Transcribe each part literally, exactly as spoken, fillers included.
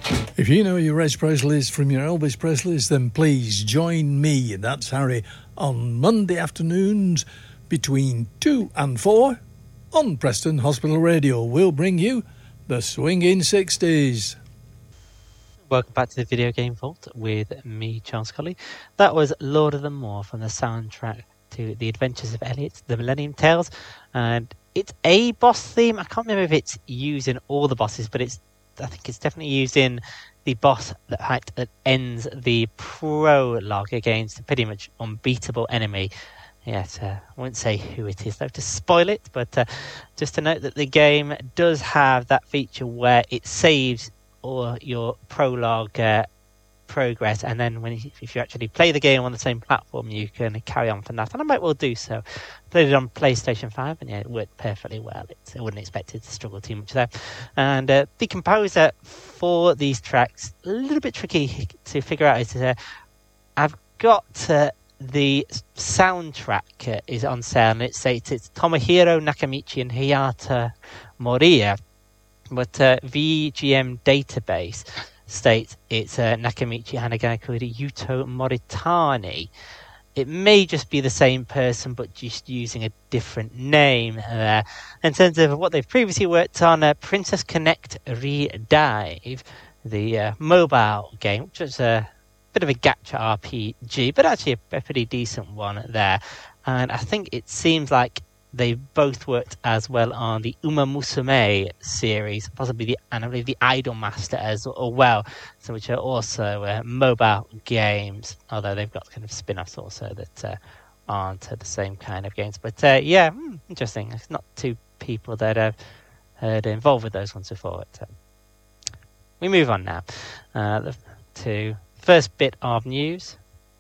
If you know your Elvis Presleys from your Elvis Presleys, then please join me, that's Harry, on Monday afternoons between two and four on Preston Hospital Radio. We'll bring you the Swinging sixties. Welcome back to the Video Game Vault with me, Charles Colley. That was Lord of the Moor from the soundtrack to The Adventures of Elliot, The Millennium Tales. And it's a boss theme. I can't remember if it's used in all the bosses, but it's I think it's definitely used in the boss that, that ends the prologue against a pretty much unbeatable enemy. Yes, uh, I won't say who it is though to spoil it, but uh, just to note that the game does have that feature where it saves all your prologue uh, progress, and then when you, if you actually play the game on the same platform, you can carry on from that. And I might well do so. Played it on PlayStation five, and yeah, it worked perfectly well. It's, I wouldn't expect it to struggle too much there. And uh, the composer for these tracks, a little bit tricky to figure out, is uh, I've got uh, the soundtrack uh, is on sale, and it says it's Tomohiro Nakamichi and Hayata Moriya, but uh, V G M database states it's uh, Nakamichi Hanagakuri Yuto Moritani. It may just be the same person, but just using a different name there. In terms of what they've previously worked on, uh, Princess Connect Re-Dive, the uh, mobile game, which was a bit of a gacha R P G, but actually a, a pretty decent one there. And I think it seems like they both worked as well on the Uma Musume series, possibly the and I believe the Idol Master as well, so which are also uh, mobile games, although they've got kind of spin-offs also that uh, aren't uh, the same kind of games. But uh, yeah, hmm, interesting. It's not two people that have heard involved with those ones before. But, uh, we move on now uh, to first bit of news.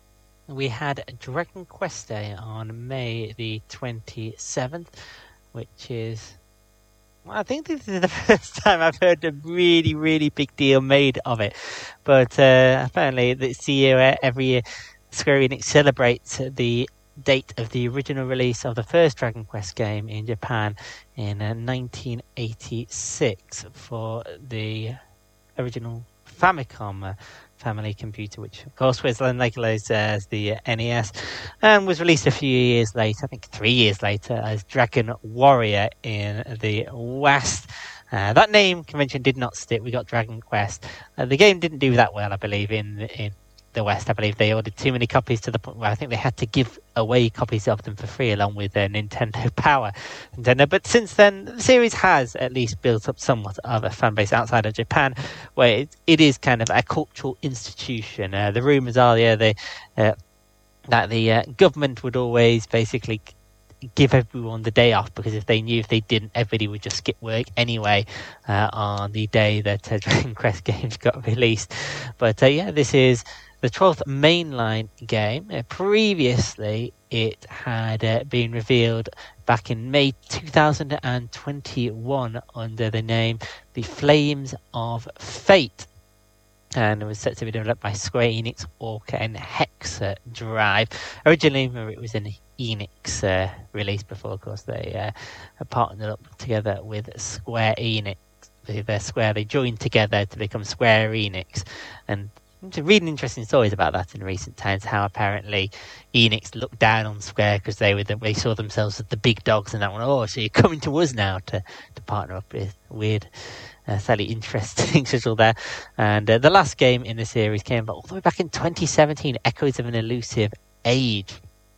We had Dragon Quest Day on May the twenty-seventh, which is, well, I think this is the first time I've heard a really, really big deal made of it. But uh, apparently this year, every year, Square Enix celebrates the date of the original release of the first Dragon Quest game in Japan in uh, nineteen eighty-six for the original Famicom uh, family computer, which of course was then localized as the N E S, and was released a few years later, I think three years later, as Dragon Warrior in the West. Uh, that name convention did not stick. We got Dragon Quest. Uh, the game didn't do that well, I believe, in in the West. I believe they ordered too many copies to the point where I think they had to give away copies of them for free along with their Nintendo Power. Nintendo. But since then, the series has at least built up somewhat of a fan base outside of Japan, where it, it is kind of a cultural institution. Uh, the rumours are yeah, they, uh, that the uh, government would always basically give everyone the day off, because if they knew if they didn't, everybody would just skip work anyway uh, on the day that uh, Dragon Quest games got released. But uh, yeah, this is the twelfth mainline game. Uh, previously, it had uh, been revealed back in May two thousand twenty-one under the name The Flames of Fate, and it was set to be developed by Square Enix, Orca, and Hexa Drive. Originally, remember, it was an Enix uh, release before, of course, they uh, partnered up together with Square Enix. They're Square, they joined together to become Square Enix, and reading interesting stories about that in recent times, how apparently Enix looked down on Square because they were the, they saw themselves as the big dogs, and that one, oh, so you're coming to us now to, to partner up with weird, uh, fairly interesting schedule there. And uh, the last game in the series came all the way back in twenty seventeen, Echoes of an Elusive Age.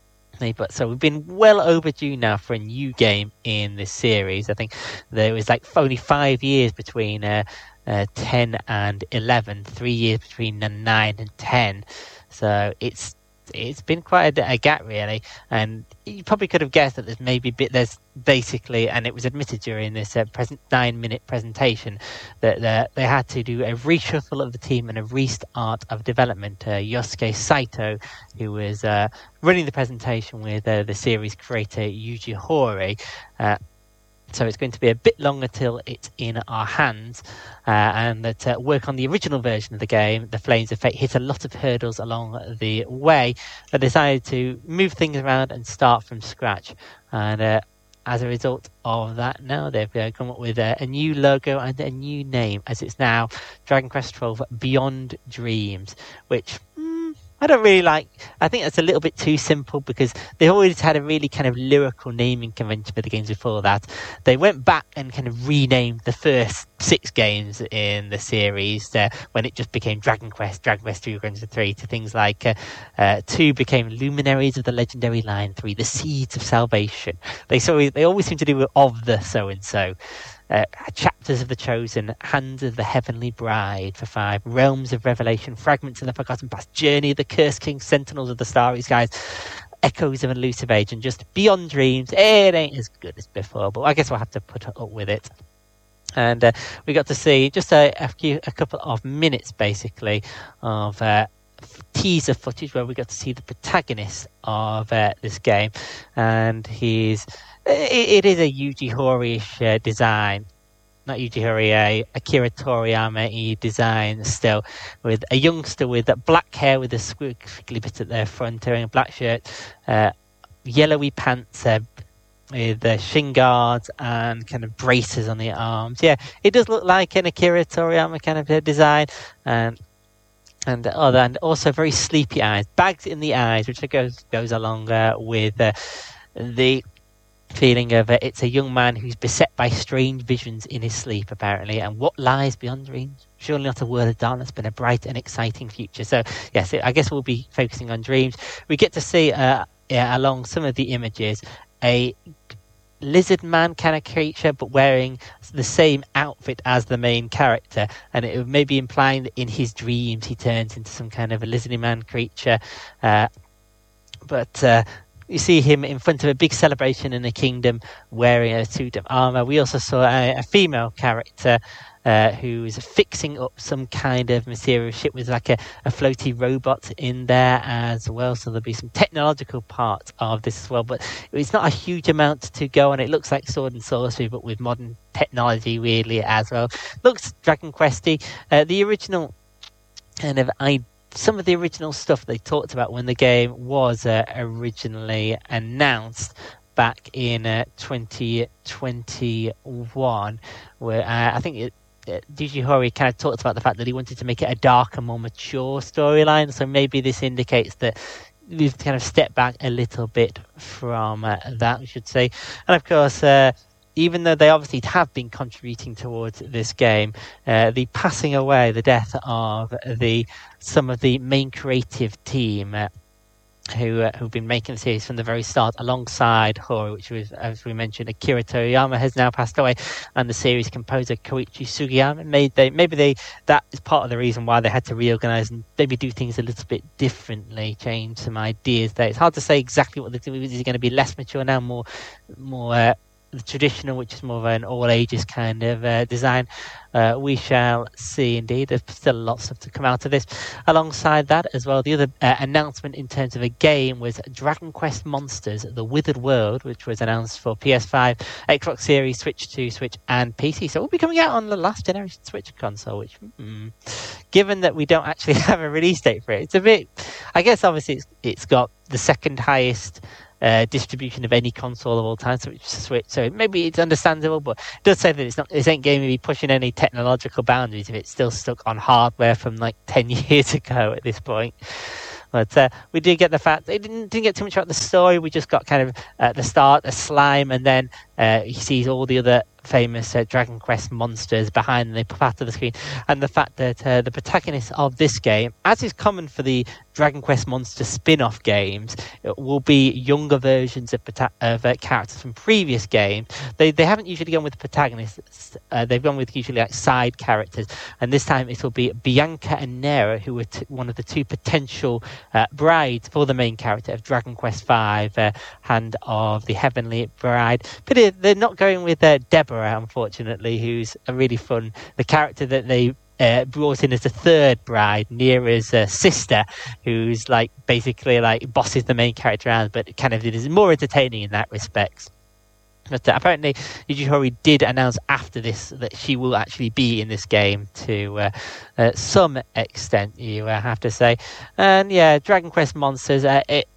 But so we've been well overdue now for a new game in this series. I think there was like only five years between uh, uh, ten and eleven, three years between nine and ten. So it's it's been quite a, a gap, really. And you probably could have guessed that there's maybe a bit, there's basically, and it was admitted during this uh, present nine minute presentation, that uh, they had to do a reshuffle of the team and a restart of development. Uh, Yosuke Saito, who was uh, running the presentation with uh, the series creator Yuji Horii, uh, so it's going to be a bit longer till it's in our hands, uh, and that uh, work on the original version of the game, The Flames of Fate, hit a lot of hurdles along the way. They decided to move things around and start from scratch. And uh, as a result of that, now they've uh, come up with a, a new logo and a new name, as it's now Dragon Quest twelve Beyond Dreams, which mm, I don't really like. I think that's a little bit too simple, because they always had a really kind of lyrical naming convention for the games before that. They went back and kind of renamed the first six games in the series uh, when it just became Dragon Quest, Dragon Quest two, Dragon Quest three, to things like uh, uh, two became Luminaries of the Legendary Line, three The Seeds of Salvation. They so they always seem to do with of the so and so. Uh, Chapters of the Chosen, Hands of the Heavenly Bride for five, Realms of Revelation, Fragments of the Forgotten Past, Journey of the Cursed King, Sentinels of the Starry Skies, Echoes of an Elusive Age, and just Beyond Dreams. It ain't as good as before, but I guess we'll have to put up with it. And uh, we got to see just a, a few, a couple of minutes, basically, of uh, teaser footage where we got to see the protagonist of uh, this game, and he's it, it is a Yuji Horii-ish uh, design. Not Yuji Horii, a Akira Toriyama design still, with a youngster with black hair with a squiggly bit at their front, wearing a black shirt, uh, yellowy pants, uh, with uh, shin guards and kind of braces on the arms. Yeah, it does look like an Akira Toriyama kind of uh, design. Um, and oh, and also very sleepy eyes, bags in the eyes, which goes goes along uh, with uh, the feeling of uh, it's a young man who's beset by strange visions in his sleep, apparently, and what lies beyond dreams? Surely not a world of darkness, but a bright and exciting future. So, yes, I guess we'll be focusing on dreams. We get to see, uh, yeah, along some of the images, a lizard man kind of creature, but wearing the same outfit as the main character, and it may be implying that in his dreams he turns into some kind of a lizardy man creature. Uh, but... Uh, You see him in front of a big celebration in a kingdom wearing a suit of armor. We also saw a, a female character uh, who's fixing up some kind of mysterious ship with like a, a floaty robot in there as well. So there'll be some technological parts of this as well. But it's not a huge amount to go on. It looks like Sword and Sorcery, but with modern technology really as well. Looks Dragon Questy. Uh, the original kind of idea. Some of the original stuff they talked about when the game was uh, originally announced back in uh, twenty twenty-one, where uh, I think it, uh, Yuji Horii kind of talked about the fact that he wanted to make it a darker, more mature storyline. So maybe this indicates that we've kind of stepped back a little bit from uh, that, we should say. And of course, uh, even though they obviously have been contributing towards this game, uh, the passing away, the death of the some of the main creative team uh, who uh, who've been making the series from the very start, alongside Horii, which was, as we mentioned, Akira Toriyama has now passed away, and the series composer Koichi Sugiyama. Made they maybe they that is part of the reason why they had to reorganize and maybe do things a little bit differently, change some ideas there. It's hard to say exactly what the is it going to be less mature now, more more. Uh, the traditional, which is more of an all ages kind of uh, design. Uh, we shall see indeed. There's still lots of stuff to come out of this. Alongside that as well, the other uh, announcement in terms of a game was Dragon Quest Monsters, The Withered World, which was announced for P S five, Xbox Series, Switch two, Switch and P C. So it will be coming out on the last generation Switch console, which, hmm, given that we don't actually have a release date for it, it's a bit, I guess obviously it's, it's got the second highest Uh, distribution of any console of all time, so it's Switch. So maybe it's understandable, but it does say that it's not. This ain't going to be pushing any technological boundaries if it's still stuck on hardware from like ten years ago at this point. But uh, we did get the fact it didn't, didn't get too much about the story. We just got kind of at the start a slime, and then uh, he sees all the other famous uh, Dragon Quest monsters behind them. They pop out of the screen, and the fact that uh, the protagonist of this game, as is common for the Dragon Quest Monster spin-off games, it will be younger versions of, pota- of uh, characters from previous games. They they haven't usually gone with the protagonists. Uh, they've gone with usually like side characters, and this time it will be Bianca and Nera, who are t- one of the two potential uh, brides for the main character of Dragon Quest five, uh, Hand of the Heavenly Bride. But it, they're not going with uh, Deborah, unfortunately, who's a really fun, the character that they uh, brought in as the third bride, Nera's uh, sister, who's like basically like bosses the main character around, but kind of it is more entertaining in that respect. But uh, apparently, Yuji Horii did announce after this that she will actually be in this game to uh, uh, some extent, you uh, have to say. And yeah, Dragon Quest Monsters, uh, it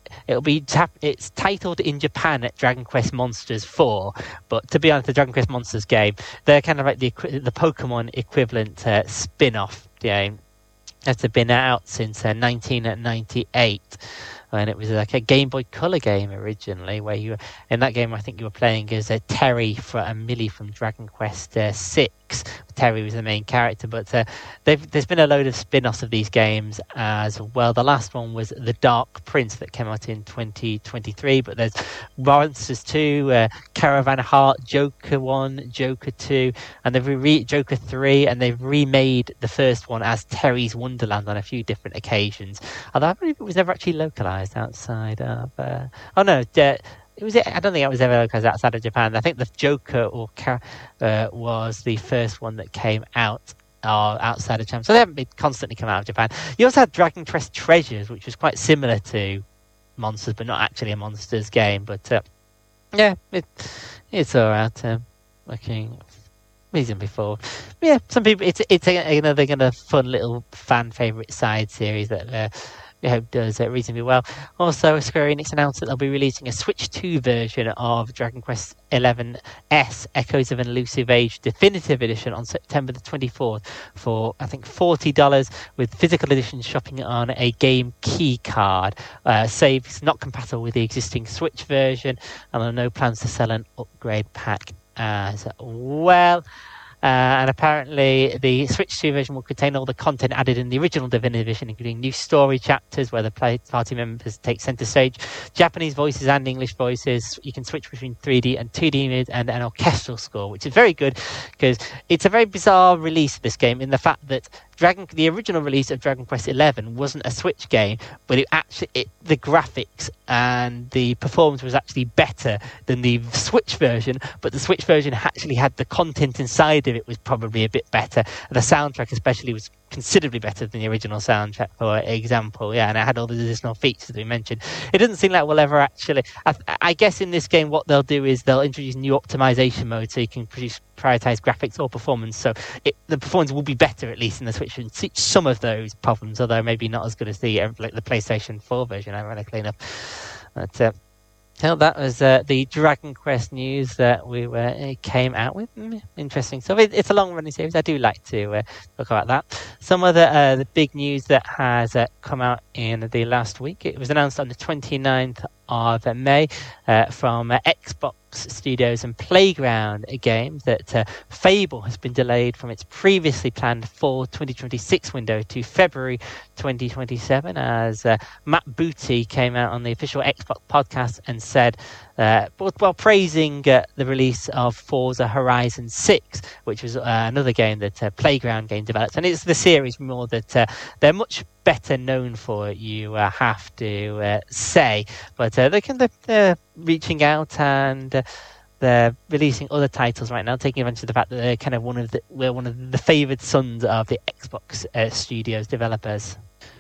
it'll be tap- it's titled in Japan at Dragon Quest Monsters four, but to be honest, the Dragon Quest Monsters game, they're kind of like the the Pokemon equivalent uh, spin-off game that have been out since uh, nineteen ninety-eight. And it was like a Game Boy Color game originally, where you, in that game, I think you were playing as a Terry for a Millie from Dragon Quest uh, six. Terry was the main character, but uh, there's been a load of spin-offs of these games as well. The last one was The Dark Prince that came out in twenty twenty-three, but there's Monsters two, uh, Caravan Heart, Joker one, Joker two, and they've re- Joker three, and they've remade the first one as Terry's Wonderland on a few different occasions. Although I believe it was never actually localized outside of... Uh, oh no, uh, it was. I don't think it was ever localized outside of Japan. I think the Joker or uh, was the first one that came out uh, outside of Japan. So they haven't been constantly come out of Japan. You also had Dragon Quest Treasures, which was quite similar to Monsters, but not actually a Monsters game. But uh, yeah, it, it's all right. Um, looking reasonably forward. But yeah, some people. It's it's a, another kind of fun little fan favorite side series that. Uh, we hope does uh, reasonably well. Also, Square Enix announced that they'll be releasing a Switch two version of Dragon Quest eleven S Echoes of an Elusive Age Definitive Edition on September the twenty-fourth for, I think, forty dollars with physical edition shopping on a game key card. Uh, saves not compatible with the existing Switch version, and there are no plans to sell an upgrade pack as well. Uh, and apparently the Switch two version will contain all the content added in the original Definitive Edition, including new story chapters where the play party members take center stage, Japanese voices and English voices. You can switch between three D and two D images, and an orchestral score, which is very good because it's a very bizarre release of this game in the fact that Dragon, the original release of Dragon Quest eleven wasn't a Switch game, but it actually it, the graphics and the performance was actually better than the Switch version. But the Switch version actually had the content inside of it was probably a bit better. The soundtrack, especially, was considerably better than the original soundtrack, for example. Yeah, and it had all the additional features that we mentioned. It doesn't seem like we'll ever actually. I, I guess in this game, what they'll do is they'll introduce new optimization modes so you can produce prioritize graphics or performance. So it, the performance will be better, at least in the Switch, and see some of those problems, although maybe not as good as the like the PlayStation four version, ironically enough. But uh, well, that was uh, the Dragon Quest news that we were, uh, came out with. Mm, interesting. So it, it's a long-running series. I do like to uh, talk about that. Some other uh, the big news that has uh, come out in the last week. It was announced on the twenty-ninth of May uh, from uh, Xbox Studios and Playground Games that uh, Fable has been delayed from its previously planned fall twenty twenty-six window to February twenty twenty-seven, as uh, Matt Booty came out on the official Xbox podcast and said, uh, while praising uh, the release of Forza Horizon six, which was uh, another game that uh, Playground Game developed, and it's the series more that uh, they're much better known for, you uh, have to uh, say, but uh, they can, they're reaching out and uh, they're releasing other titles right now, taking advantage of the fact that they're kind of one of the we're one of the favoured sons of the Xbox uh, Studios developers,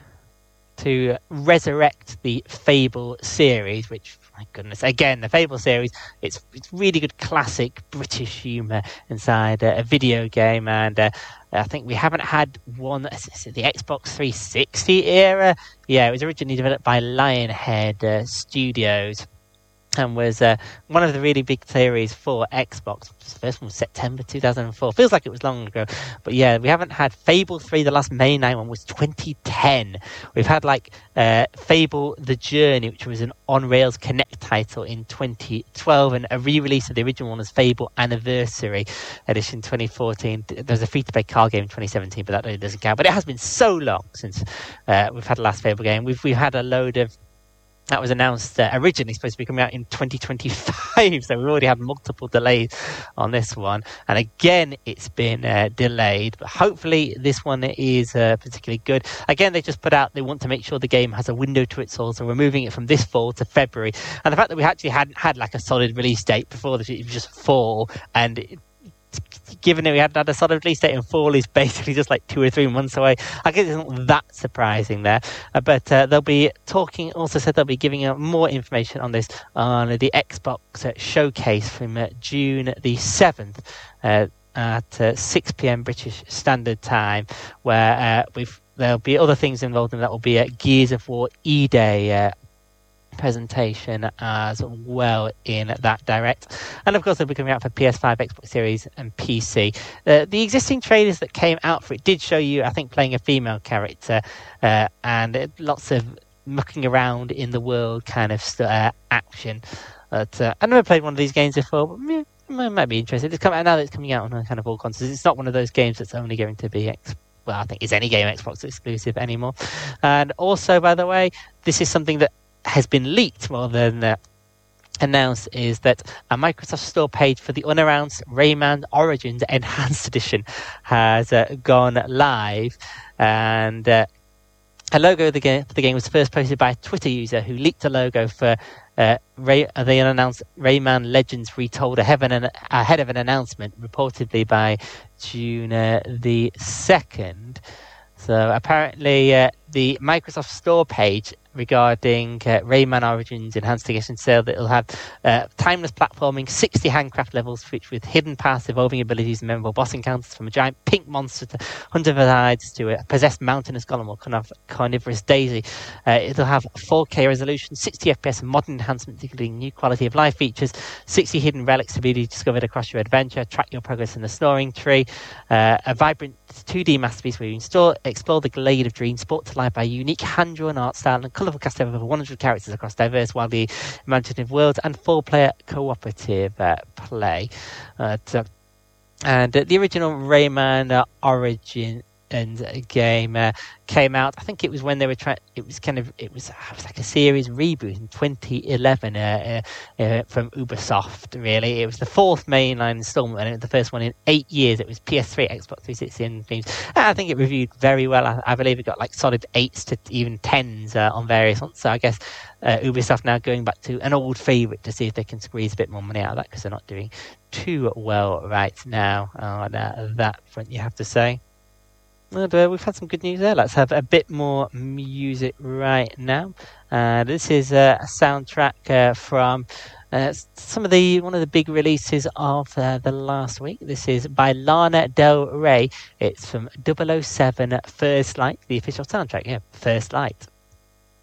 to resurrect the Fable series, which, my goodness, again, the Fable series, it's it's really good classic British humour inside uh, a video game, and uh, I think we haven't had one, is it the Xbox three sixty era? Yeah, it was originally developed by Lionhead uh, Studios, and was uh, one of the really big series for Xbox. The first one was September two thousand four. Feels like it was long ago. But yeah, we haven't had Fable three. The last mainline one was twenty ten. We've had like uh, Fable The Journey, which was an on-rails Connect title in twenty twelve, and a re-release of the original one as Fable Anniversary Edition twenty fourteen. There's a free-to-play card game in twenty seventeen, but that really doesn't count. But it has been so long since uh, we've had the last Fable game. We've, we've had a load of... That was announced uh, originally supposed to be coming out in twenty twenty-five, so we've already had multiple delays on this one. And again, it's been uh, delayed, but hopefully this one is uh, particularly good. Again, they just put out, they want to make sure the game has a window to its soul, so we're moving it from this fall to February. And the fact that we actually hadn't had like a solid release date before this, it was just fall, and it, given that we hadn't had a solid release date, and fall is basically just like two or three months away, I guess it's not that surprising there. Uh, but uh, they'll be talking, also said they'll be giving out more information on this on the Xbox uh, showcase from uh, June the seventh uh, at uh, six p.m. British Standard Time, where uh, we've there'll be other things involved in that. Will be uh, Gears of War E-Day uh, presentation as well in that direct. And of course they'll be coming out for P S five, Xbox Series and P C. Uh, the existing trailers that came out for it did show you, I think, playing a female character uh, and uh, lots of mucking around in the world kind of uh, action. But, uh, I've never played one of these games before, but yeah, I might be interested. It's coming out now that it's coming out on kind of all consoles. It's not one of those games that's only going to be X- well, I think is any game Xbox exclusive anymore. And also, by the way, this is something that has been leaked more than uh, announced, is that a Microsoft Store page for the unannounced Rayman Origins Enhanced Edition has uh, gone live, and uh, a logo of the game, for the game was first posted by a Twitter user who leaked a logo for uh, Ray, uh, the unannounced Rayman Legends Retold ahead of an, ahead of an announcement, reportedly by June uh, the second. So apparently uh, the Microsoft Store page regarding uh, Rayman Origins Enhanced Edition sale that it'll have uh, timeless platforming, sixty handcraft levels which with hidden paths, evolving abilities and memorable boss encounters, from a giant pink monster to hunter hides to a possessed mountainous golem or kind of carnivorous daisy. Uh, it'll have four K resolution, sixty F P S and modern enhancements including new quality of life features, sixty hidden relics to be discovered across your adventure, track your progress in the snoring tree, uh, a vibrant two D masterpiece where you install, explore the Glade of Dreams, brought to life by a unique hand-drawn art style and colourful cast of over one hundred characters across diverse, wildly imaginative worlds and four-player cooperative uh, play. Uh, to, and uh, the original Rayman uh, Origin and game uh, came out. I think it was when they were trying. It was kind of it was, it was like a series reboot in twenty eleven uh, uh, uh, from Ubisoft. Really, it was the fourth mainline installment, and it was the first one in eight years. It was P S three, Xbox three sixty, and things. And I think it reviewed very well. I, I believe it got like solid eights to even tens uh, on various ones. So I guess uh, Ubisoft now going back to an old favourite to see if they can squeeze a bit more money out of that, because they're not doing too well right now on uh, that front, you have to say. And, uh, we've had some good news there. Let's have a bit more music right now. Uh, this is uh, a soundtrack uh, from uh, some of the one of the big releases of uh, the last week. This is by Lana Del Rey. It's from double oh seven First Light, the official soundtrack. Yeah, First Light.